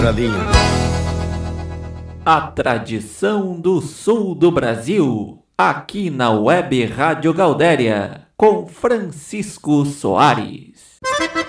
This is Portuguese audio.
A tradição do sul do Brasil, aqui na Web Rádio Gaudéria, com Francisco Soares.